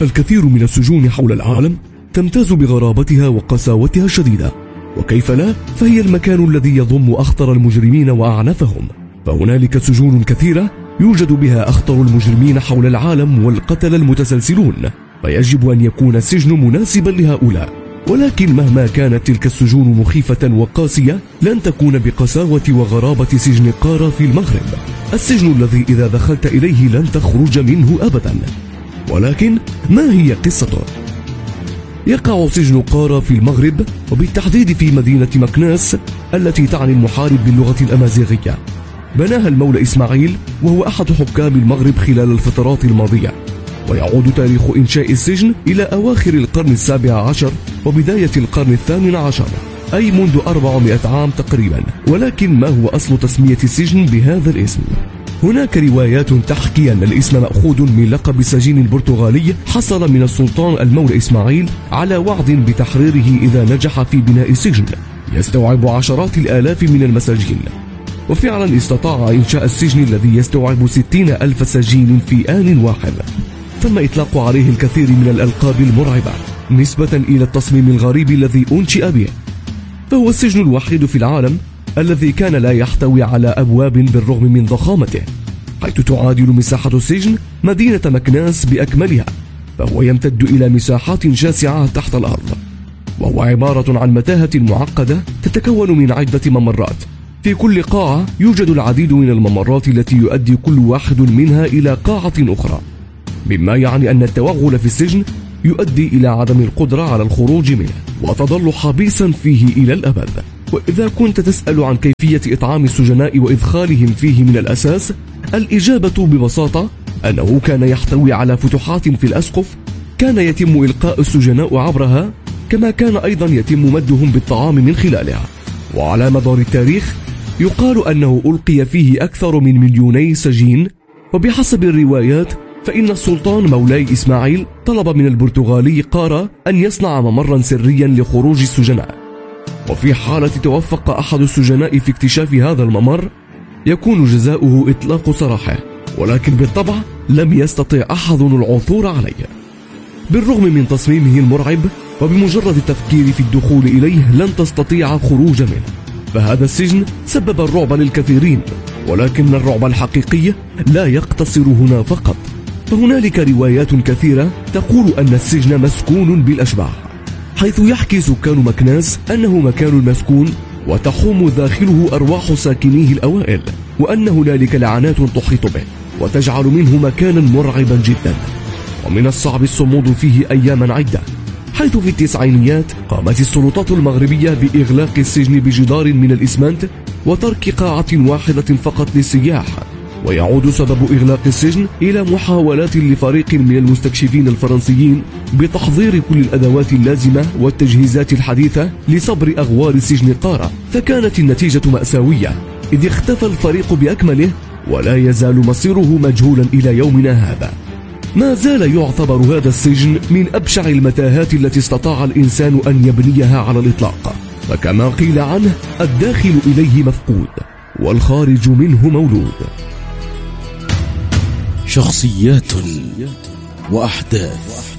الكثير من السجون حول العالم تمتاز بغرابتها وقساوتها الشديدة، وكيف لا، فهي المكان الذي يضم أخطر المجرمين وأعنفهم. فهنالك سجون كثيرة يوجد بها أخطر المجرمين حول العالم والقتلة المتسلسلون، فيجب أن يكون السجن مناسبا لهؤلاء. ولكن مهما كانت تلك السجون مخيفة وقاسية لن تكون بقساوة وغرابة سجن قارة في المغرب، السجن الذي إذا دخلت إليه لن تخرج منه أبدا. ولكن ما هي قصته؟ يقع سجن قارة في المغرب، وبالتحديد في مدينة مكناس التي تعني المحارب باللغة الأمازيغية. بناها المولى إسماعيل، وهو أحد حكام المغرب خلال الفترات الماضية، ويعود تاريخ إنشاء السجن إلى أواخر القرن السابع عشر وبداية القرن الثامن عشر، أي منذ 400 عام تقريبا. ولكن ما هو أصل تسمية السجن بهذا الاسم؟ هناك روايات تحكي أن الاسم مأخوذ من لقب السجين البرتغالي حصل من السلطان المولى إسماعيل على وعد بتحريره إذا نجح في بناء سجن يستوعب عشرات الآلاف من المساجين. وفعلا استطاع إنشاء السجن الذي يستوعب 60,000 سجين في آن واحد. تم إطلاق عليه الكثير من الألقاب المرعبة نسبة إلى التصميم الغريب الذي أنشئ به. فهو السجن الوحيد في العالم الذي كان لا يحتوي على أبواب بالرغم من ضخامته، حيث تعادل مساحة السجن مدينة مكناس بأكملها، فهو يمتد إلى مساحات شاسعة تحت الأرض، وهو عبارة عن متاهة معقدة تتكون من عدة ممرات. في كل قاعة يوجد العديد من الممرات التي يؤدي كل واحد منها إلى قاعة أخرى، مما يعني أن التوغل في السجن يؤدي إلى عدم القدرة على الخروج منه، وتظل حبيسا فيه إلى الأبد. وإذا كنت تسأل عن كيفية إطعام السجناء وإدخالهم فيه من الأساس، الإجابة ببساطة أنه كان يحتوي على فتحات في الأسقف كان يتم إلقاء السجناء عبرها، كما كان أيضا يتم مدهم بالطعام من خلالها. وعلى مدار التاريخ يقال أنه ألقي فيه أكثر من 2,000,000 سجين. وبحسب الروايات فإن السلطان مولاي إسماعيل طلب من البرتغالي قارة أن يصنع ممرا سريا لخروج السجناء، وفي حالة توفق أحد السجناء في اكتشاف هذا الممر يكون جزاؤه إطلاق سراحه، ولكن بالطبع لم يستطع أحد العثور عليه. بالرغم من تصميمه المرعب، وبمجرد التفكير في الدخول إليه لن تستطيع الخروج منه، فهذا السجن سبب الرعب للكثيرين. ولكن الرعب الحقيقي لا يقتصر هنا فقط، فهنالك روايات كثيرة تقول أن السجن مسكون بالأشباح، حيث يحكي سكان مكناس أنه مكان مسكون وتحوم داخله أرواح ساكنيه الأوائل، وأن هنالك لعنات تحيط به وتجعل منه مكانا مرعبا جدا. ومن الصعب الصمود فيه أياما عدة، حيث في التسعينيات قامت السلطات المغربية بإغلاق السجن بجدار من الإسمنت وترك قاعة واحدة فقط للسياح. ويعود سبب إغلاق السجن إلى محاولات لفريق من المستكشفين الفرنسيين بتحضير كل الأدوات اللازمة والتجهيزات الحديثة لصبر أغوار سجن قارة، فكانت النتيجة مأساوية، إذ اختفى الفريق بأكمله ولا يزال مصيره مجهولا إلى يومنا هذا. ما زال يعتبر هذا السجن من أبشع المتاهات التي استطاع الإنسان أن يبنيها على الإطلاق، فكما قيل عنه: الداخل إليه مفقود والخارج منه مولود. شخصيات وأحداث.